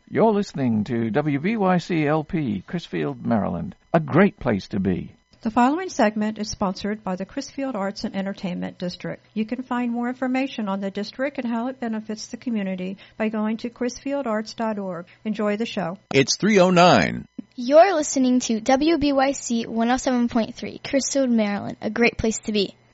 You're listening to WBYC-LP, Crisfield, Maryland. A great place to be. The following segment is sponsored by the Crisfield Arts and Entertainment District. You can find more information on the district and how it benefits the community by going to crisfieldarts.org. Enjoy the show. It's 3:09. You're listening to WBYC 107.3, Crisfield, Maryland, a great place to be.